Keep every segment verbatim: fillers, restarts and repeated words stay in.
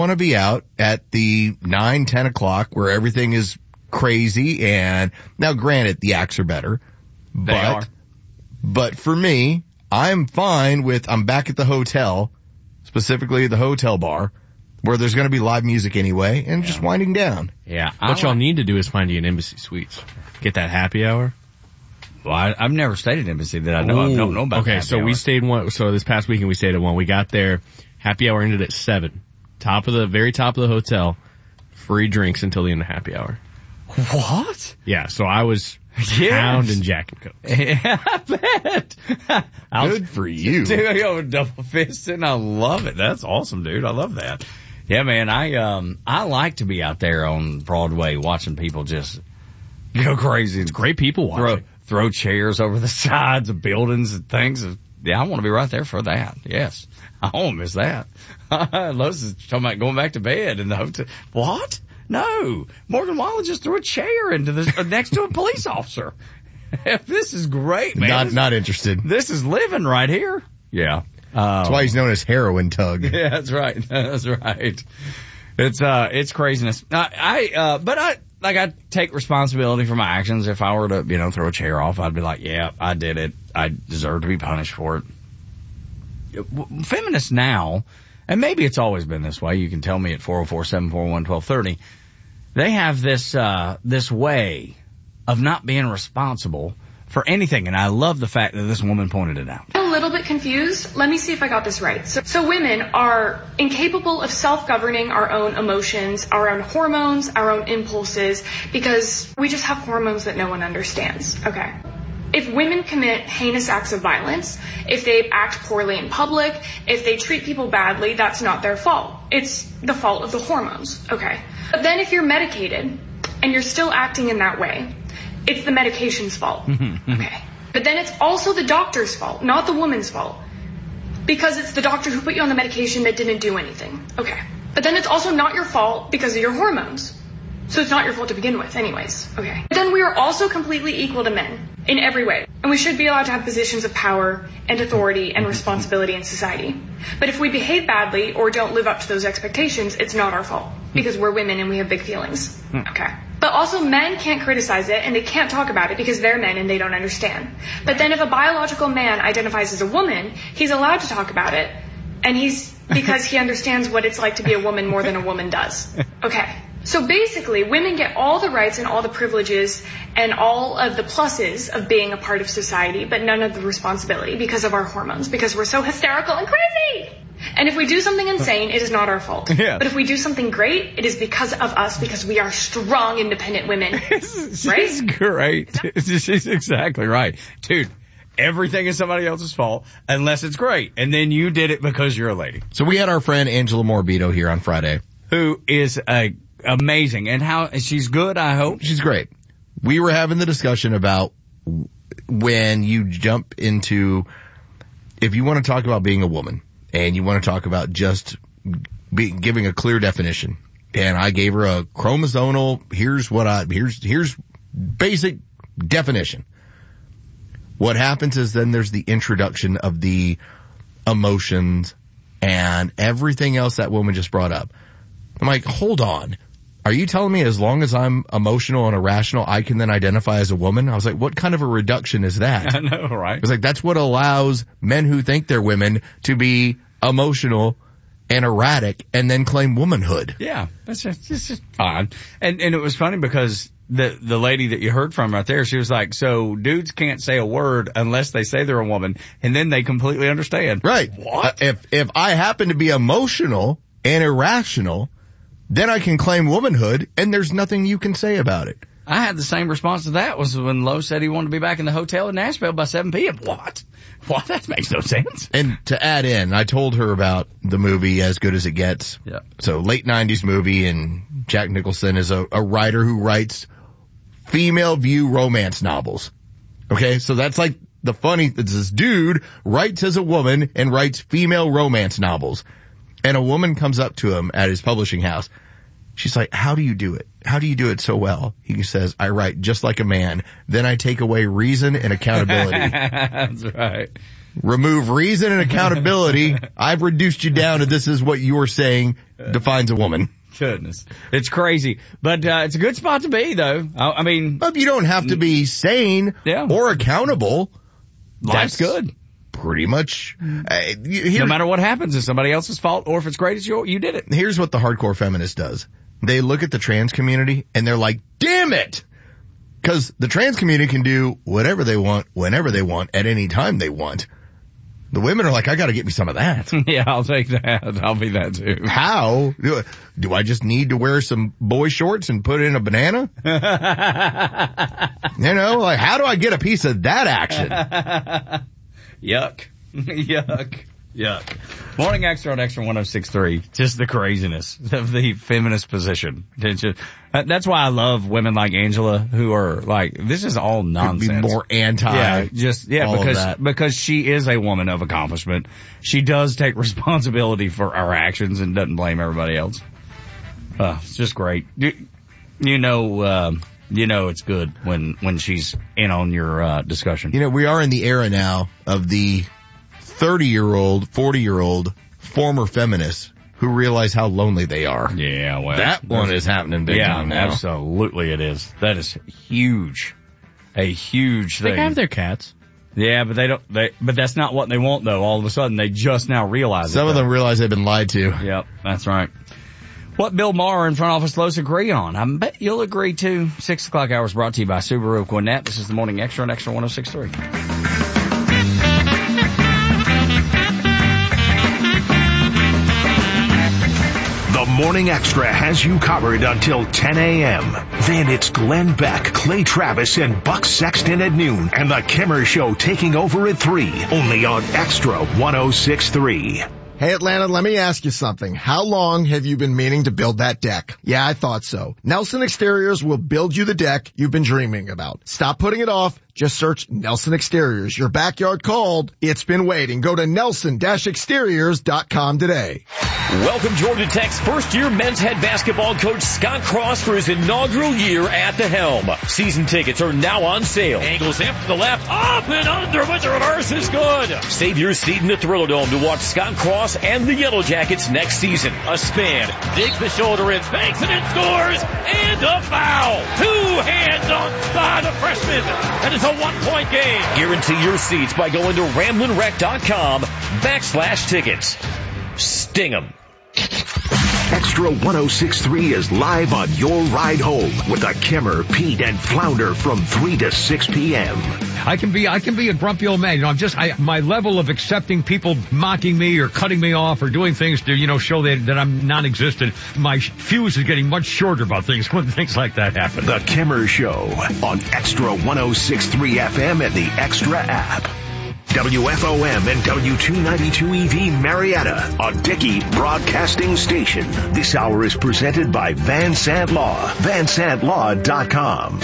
want to be out at the nine, ten o'clock where everything is crazy. And now granted, the acts are better, They but, are. but for me, I'm fine with, I'm back at the hotel, specifically the hotel bar, where there's going to be live music anyway, and yeah. just winding down. Yeah. What like, y'all need to do is find you an Embassy Suites. Get that happy hour. Well, I, I've never stayed at Embassy that I know. Ooh. I don't know about. Okay, happy so hour. we stayed one. So this past weekend we stayed at one. We got there. Happy hour ended at seven. Top of the very top of the hotel. Free drinks until the end of happy hour. What? Yeah. So I was yes. pounding Jack and Coke. Yeah, I bet. I Good for you. Dude, yo, double fisting. I love it. That's awesome, dude. I love that. Yeah, man. I um I like to be out there on Broadway watching people just go crazy. It's great people watching. Throw, throw chairs over the sides of buildings and things. Yeah, I want to be right there for that. Yes. I won't miss that. Lois is talking about going back to bed in the hotel. What? No. Morgan Wallen just threw a chair into the, next to a police officer. This is great, man. Not, this, not interested. This is living right here. Yeah. Um, that's why he's known as Heroin Tug. Yeah, that's right. That's right. It's, uh, it's craziness. I, I, uh, but I, like, I take responsibility for my actions. If I were to, you know, throw a chair off, I'd be like, yeah, I did it. I deserve to be punished for it. Feminists now, and maybe it's always been this way, you can tell me at four oh four, seven four one, one two three oh, they have this, uh, this way of not being responsible for anything, and I love the fact that this woman pointed it out. I'm a little bit confused. Let me see if I got this right. So, so women are incapable of self-governing our own emotions, our own hormones, our own impulses, because we just have hormones that no one understands. Okay. If women commit heinous acts of violence, if they act poorly in public, if they treat people badly, that's not their fault. It's the fault of the hormones. Okay. But then if you're medicated and you're still acting in that way, it's the medication's fault. Okay. But then it's also the doctor's fault, not the woman's fault. Because it's the doctor who put you on the medication that didn't do anything. Okay. But then it's also not your fault because of your hormones. So it's not your fault to begin with anyways. Okay. But then we are also completely equal to men in every way. And we should be allowed to have positions of power and authority and responsibility in society. But if we behave badly or don't live up to those expectations, it's not our fault. Because we're women and we have big feelings. Okay. But also men can't criticize it and they can't talk about it because they're men and they don't understand. But then if a biological man identifies as a woman, he's allowed to talk about it. And he's, because he understands what it's like to be a woman more than a woman does. Okay. So basically, women get all the rights and all the privileges and all of the pluses of being a part of society, but none of the responsibility because of our hormones, because we're so hysterical and crazy. And if we do something insane, it is not our fault. Yeah. But if we do something great, it is because of us, because we are strong, independent women. She's right? great. She's exactly right. Dude, everything is somebody else's fault unless it's great. And then you did it because you're a lady. So we had our friend Angela Morbido here on Friday. Who is a amazing. And how, she's good, I hope? She's great. We were having the discussion about when you jump into, if you want to talk about being a woman and you want to talk about just be, giving a clear definition. And I gave her a chromosomal, here's what I, here's, here's basic definition. What happens is then there's the introduction of the emotions and everything else that woman just brought up. I'm like, hold on. Are you telling me as long as I'm emotional and irrational, I can then identify as a woman? I was like, what kind of a reduction is that? I know, right? It was like, that's what allows men who think they're women to be emotional and erratic and then claim womanhood. Yeah, that's just, it's just fine. And, and it was funny because the, the lady that you heard from right there, she was like, so dudes can't say a word unless they say they're a woman, and then they completely understand. Right. What? Uh, if, if I happen to be emotional and irrational, then I can claim womanhood, and there's nothing you can say about it. I had the same response to that was when Lowe said he wanted to be back in the hotel in Nashville by seven p.m. What? What? That makes no sense. And to add in, I told her about the movie As Good as It Gets. Yeah. So late nineties movie, and Jack Nicholson is a, a writer who writes female view romance novels. Okay, so that's like the funny, this dude writes as a woman and writes female romance novels. And a woman comes up to him at his publishing house. She's like, how do you do it? How do you do it so well? He says, I write just like a man. Then I take away reason and accountability. That's right. remove reason and accountability. I've reduced you down to this is what you're saying defines a woman. Goodness. It's crazy. But, uh, it's a good spot to be, though. I, I mean. But you don't have to be sane yeah. or accountable. Life's That's good. Pretty much. Uh, here, no matter what happens, it's somebody else's fault, or if it's great, it's your, you did it. Here's what the hardcore feminist does. They look at the trans community and they're like, damn it! Because the trans community can do whatever they want, whenever they want, at any time they want. The women are like, I gotta get me some of that. Yeah, I'll take that. I'll be that too. How? Do, do I just need to wear some boy shorts and put in a banana? You know, like, how do I get a piece of that action? Yuck. Yuck. Yuck. Morning Extra on Extra one oh six point three. Just the craziness of the feminist position. That's why I love women like Angela who are like, this is all nonsense. Be more anti. Yeah, just, yeah, all because, of that. because she is a woman of accomplishment. She does take responsibility for her actions and doesn't blame everybody else. Uh, it's just great. You, you know, um, you know it's good when, when she's in on your, uh, discussion. You know, we are in the era now of the thirty-year-old, forty-year-old former feminists who realize how lonely they are. Yeah, well. That one is happening big yeah, time now. Absolutely it is. That is huge. A huge thing. They have their cats. Yeah, but they don't, they, but that's not what they want though. All of a sudden they just now realize Some it, of them realize they've been lied to. Yep, that's right. What Bill Maher and front office Lowe's agree on. I bet you'll agree too. Six o'clock hours brought to you by Subaru of Gwinnett. This is the Morning Extra on Extra one oh six point three. The Morning Extra has you covered until ten a.m. Then it's Glenn Beck, Clay Travis, and Buck Sexton at noon, and the Kimmer Show taking over at three, only on Extra one oh six point three. Hey Atlanta, let me ask you something. How long have you been meaning to build that deck? Yeah, I thought so. Nelson Exteriors will build you the deck you've been dreaming about. Stop putting it off. Just search Nelson Exteriors. Your backyard called. It's been waiting. Go to nelson dash exteriors dot com today. Welcome Georgia Tech's first-year men's head basketball coach Scott Cross for his inaugural year at the helm. Season tickets are now on sale. Angles him to the left, up and under, but the reverse is good. Save your seat in the Thriller Dome to watch Scott Cross and the Yellow Jackets next season. A span, digs the shoulder in, banks it in, scores, and a foul. Two hands on by the freshman. That is a one-point game. Guarantee your seats by going to ramblin wreck dot com backslash tickets. Sting 'em. Extra one oh six point three is live on your ride home with the Kimmer, Pete, and Flounder from three to six p.m. I can be, I can be a grumpy old man. You know, I'm just, I, my level of accepting people mocking me or cutting me off or doing things to, you know, show that, that I'm non-existent. My fuse is getting much shorter about things when things like that happen. The Kimmer Show on Extra one oh six point three F M and the Extra app. W F O M and W two ninety-two E V Marietta, a Dickey broadcasting station. This hour is presented by Van Sant Law, van sant law dot com.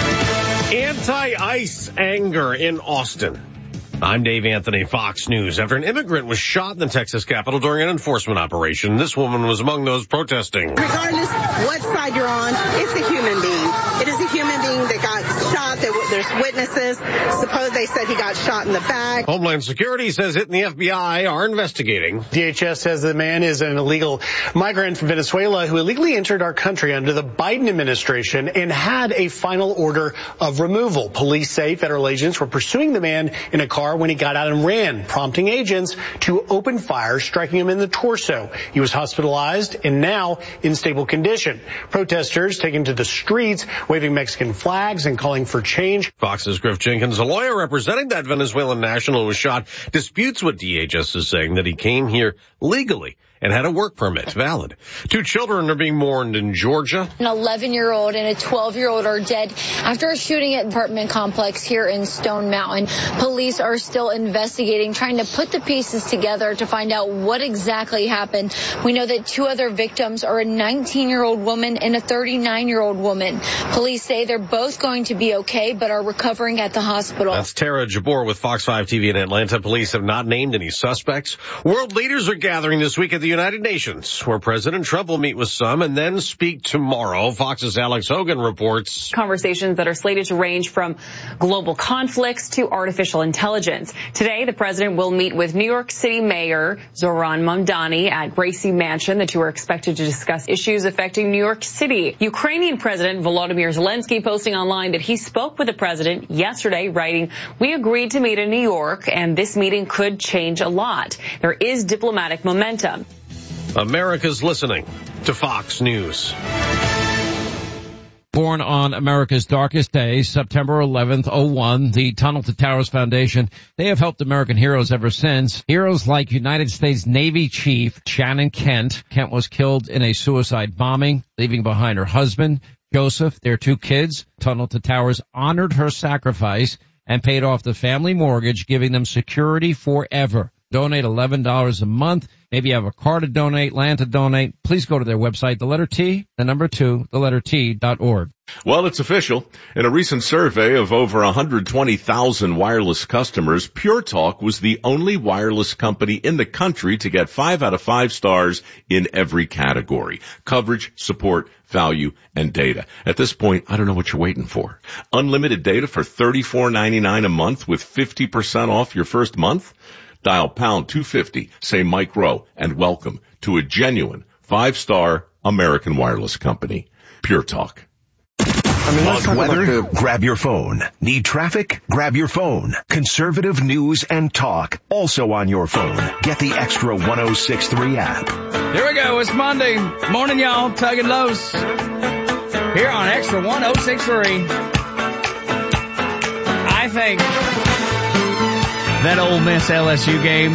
Anti-ICE anger in Austin. I'm Dave Anthony, Fox News. After an immigrant was shot in the Texas Capitol during an enforcement operation, this woman was among those protesting. Regardless what side you're on, it's a human being. It is a human being that got shot. There's witnesses. Suppose they said he got shot in the back. Homeland Security says it and the F B I are investigating. D H S says the man is an illegal migrant from Venezuela who illegally entered our country under the Biden administration and had a final order of removal. Police say federal agents were pursuing the man in a car when he got out and ran, prompting agents to open fire, striking him in the torso. He was hospitalized and now in stable condition. Protesters taking to the streets, waving Mexican flags and calling for change. Fox's Griff Jenkins, a lawyer representing that Venezuelan national who was shot, disputes what D H S is saying, that he came here legally and had a work permit valid. Two children are being mourned in Georgia. An eleven-year-old and a twelve-year-old are dead after a shooting at an apartment complex here in Stone Mountain. Police are still investigating, trying to put the pieces together to find out what exactly happened. We know that two other victims are a nineteen-year-old woman and a thirty-nine-year-old woman. Police say they're both going to be okay, but are recovering at the hospital. That's Tara Jabor with Fox five T V in Atlanta. Police have not named any suspects. World leaders are gathering this week at the United Nations, where President Trump will meet with some and then speak tomorrow. Fox's Alex Hogan reports. Conversations that are slated to range from global conflicts to artificial intelligence. Today, the president will meet with New York City Mayor Zoran Mamdani at Gracie Mansion. The two are expected to discuss issues affecting New York City. Ukrainian President Volodymyr Zelensky posting online that he spoke with the president yesterday, writing, "We agreed to meet in New York, and this meeting could change a lot. There is diplomatic momentum." America's listening to Fox News. Born on America's darkest day, September eleventh, oh one, the Tunnel to Towers Foundation, they have helped American heroes ever since. Heroes like United States Navy Chief Shannon Kent. Kent was killed in a suicide bombing, leaving behind her husband, Joseph, their two kids. Tunnel to Towers honored her sacrifice and paid off the family mortgage, giving them security forever. Donate eleven dollars a month. Maybe you have a car to donate, land to donate. Please go to their website, the letter T, the number two, the letter T dot org. Well, it's official. In a recent survey of over one hundred twenty thousand wireless customers, Pure Talk was the only wireless company in the country to get five out of five stars in every category. Coverage, support, value, and data. At this point, I don't know what you're waiting for. Unlimited data for thirty-four ninety-nine a month with fifty percent off your first month? Dial pound two fifty, say Mike Rowe, and welcome to a genuine five-star American wireless company. Pure Talk. I mean, Want weather? The... Grab your phone. Need traffic? Grab your phone. Conservative news and talk, also on your phone. Get the Extra one oh six three app. Here we go. It's Monday. Morning, y'all. Tugging loose. Here on Extra one oh six three. I think that Ole Miss L S U game,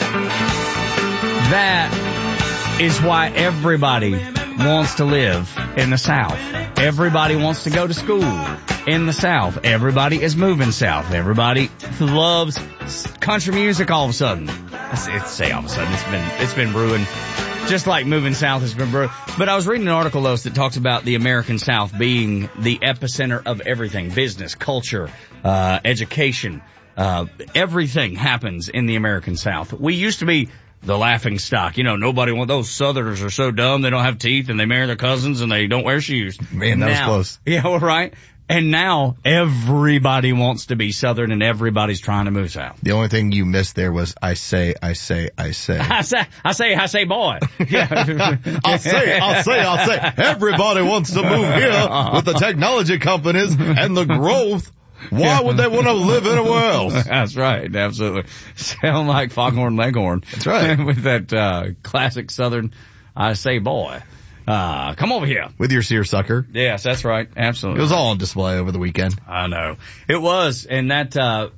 that is why everybody wants to live in the South. Everybody wants to go to school in the South. Everybody is moving south. Everybody loves country music all of a sudden. It's, it's say all of a sudden. It's been, it's been brewing. Just like moving south has been brewing. But I was reading an article, though, that talks about the American South being the epicenter of everything. Business, culture, uh, education. Uh, everything happens in the American South. We used to be the laughing stock. You know, nobody want those Southerners are so dumb they don't have teeth and they marry their cousins and they don't wear shoes. Man, that now, was close. Yeah, well, right. And now everybody wants to be Southern and everybody's trying to move south. The only thing you missed there was I say, I say, I say. I say, I say, I say, boy. Yeah. I'll say, I'll say, I'll say. Everybody wants to move here with the technology companies and the growth. Why would they want to live anywhere else? That's right. Absolutely. Sound like Foghorn Leghorn. That's right. With that, uh, classic Southern, I say, boy. Uh, come over here. With your seersucker. Yes, that's right. Absolutely. It was all on display over the weekend. I know. It was. And that, uh,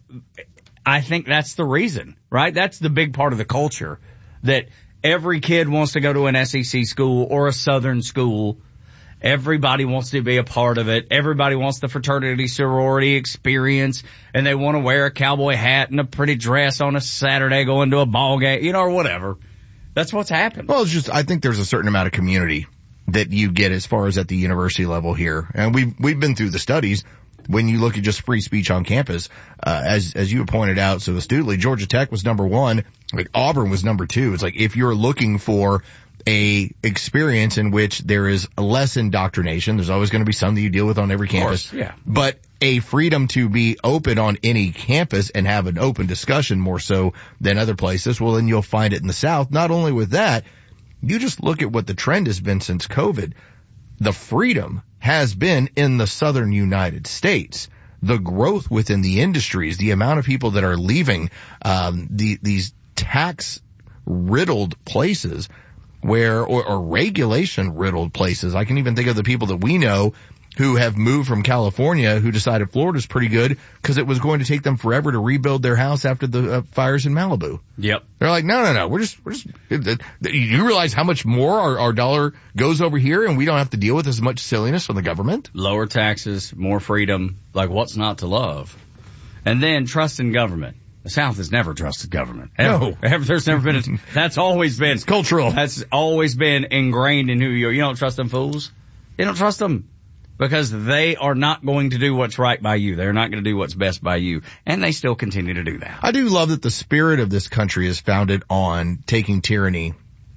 I think that's the reason, right? That's the big part of the culture, that every kid wants to go to an S E C school or a Southern school. Everybody wants to be a part of it. Everybody wants the fraternity sorority experience, and they want to wear a cowboy hat and a pretty dress on a Saturday going to a ball game, you know, or whatever. That's what's happened. Well, it's just, I think there's a certain amount of community that you get as far as at the university level here. And we've, we've been through the studies. When you look at just free speech on campus, uh, as, as you pointed out so astutely, Georgia Tech was number one, like Auburn was number two. It's like, if you're looking for a experience in which there is less indoctrination, there's always going to be some that you deal with on every campus. Of course, yeah. But a freedom to be open on any campus and have an open discussion more so than other places, well, then you'll find it in the South. Not only with that, you just look at what the trend has been since COVID. The freedom has been in the Southern United States. The growth within the industries, the amount of people that are leaving, um, the, these tax riddled places where, or, or regulation riddled places. I can even think of the people that we know who have moved from California who decided Florida's pretty good because it was going to take them forever to rebuild their house after the uh, fires in Malibu. Yep. They're like, no, no, no, we're just, we're just, you realize how much more our, our dollar goes over here and we don't have to deal with as much silliness from the government? Lower taxes, more freedom, like what's not to love? And then trust in government. The South has never trusted government. Ever. No. Ever. There's never been a, that's always been. It's cultural. That's always been ingrained in who you are. You don't trust them fools. You don't trust them because they are not going to do what's right by you. They're not going to do what's best by you. And they still continue to do that. I do love that the spirit of this country is founded on taking tyranny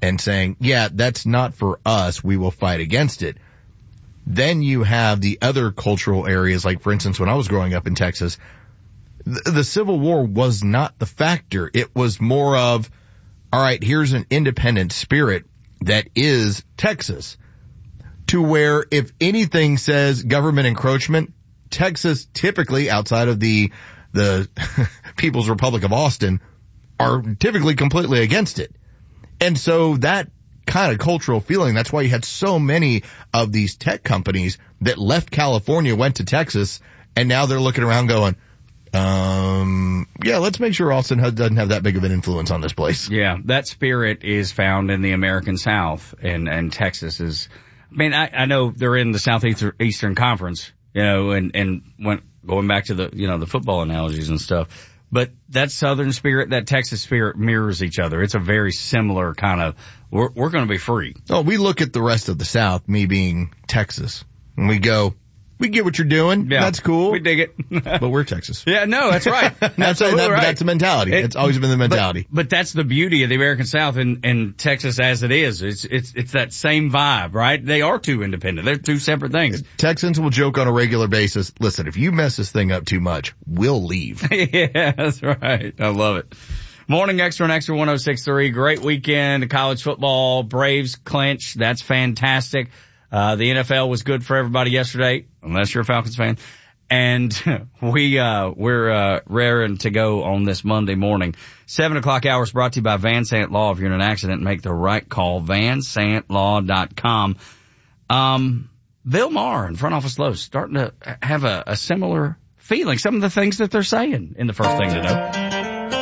and saying, yeah, that's not for us. We will fight against it. Then you have the other cultural areas, like, for instance, when I was growing up in Texas, the, the Civil War was not the factor. It was more of, all right, here's an independent spirit that is Texas, to where if anything says government encroachment, Texas typically, outside of the the People's Republic of Austin, are typically completely against it. And so that kind of cultural feeling, that's why you had so many of these tech companies that left California, went to Texas, and now they're looking around going, um, yeah, let's make sure Austin doesn't have that big of an influence on this place. Yeah, that spirit is found in the American South, and, and Texas is, I mean, I, I know they're in the Southeastern Conference, you know, and, and went, going back to the, you know, the football analogies and stuff. But that Southern spirit, that Texas spirit mirrors each other. It's a very similar kind of, we're, we're going to be free. Oh, we look at the rest of the South, me being Texas, and we go, we get what you're doing. Yeah, that's cool. We dig it. But we're Texas. Yeah, no, that's right. that's, a, that, right. that's a mentality. It, it's always been the mentality. But, but that's the beauty of the American South and, and Texas as it is. It's, it's, it's that same vibe, right? They are two independent. They're two separate things. Texans will joke on a regular basis. Listen, if you mess this thing up too much, we'll leave. Yeah, that's right. I love it. Morning Extra and Extra one oh six point three. Great weekend. College football. Braves clinch. That's fantastic. Uh, the N F L was good for everybody yesterday, unless you're a Falcons fan. And we, uh, we're, uh, raring to go on this Monday morning. Seven o'clock hours brought to you by Van Sant Law. If you're in an accident, make the right call. van sant law dot com. Um, Bill Maher and Front Office Lowe's starting to have a, a similar feeling. Some of the things that they're saying in the first thing to know.